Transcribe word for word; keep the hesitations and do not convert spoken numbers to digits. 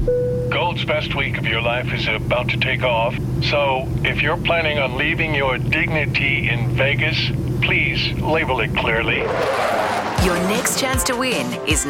Gold's best week of your life is about to take off, so if you're planning on leaving your dignity in Vegas, please label it clearly. Your next chance to win is